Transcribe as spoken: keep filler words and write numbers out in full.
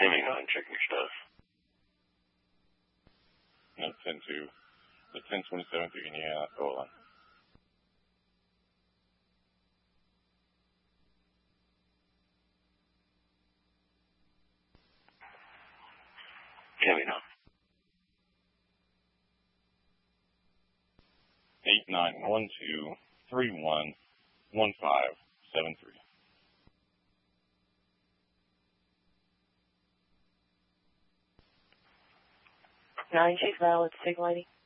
Hang on, checking your stuff. No, ten two. The ten twenty-seven through Indiana. Hold on. Hang on. Eight nine one two three one one five seven three. Nine Chief Violet, Sig Lady.